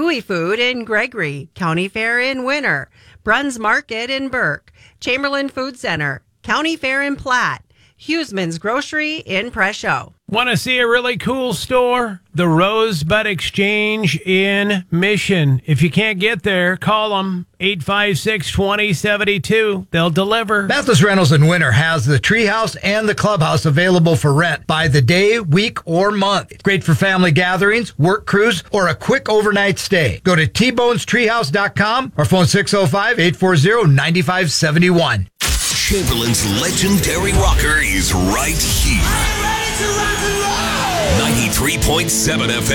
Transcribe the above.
Louis Food in Gregory, County Fair in Winter, Bruns Market in Burke, Chamberlain Food Center, County Fair in Platte, Hughesman's Grocery in Presho. Want to see a really cool store? The Rosebud Exchange in Mission. If you can't get there, call them 856-2072. They'll deliver. Beth's Rentals in Winter has the treehouse and the clubhouse available for rent by the day, week, or month. It's great for family gatherings, work crews, or a quick overnight stay. Go to tbonestreehouse.com or phone 605-840-9571. Chamberlain's legendary rocker is right here. 93.7 FM.